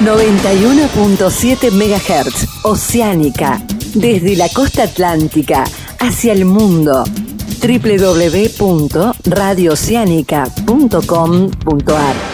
91.7 MHz, Oceánica, desde la costa atlántica hacia el mundo. www.radiooceanica.com.ar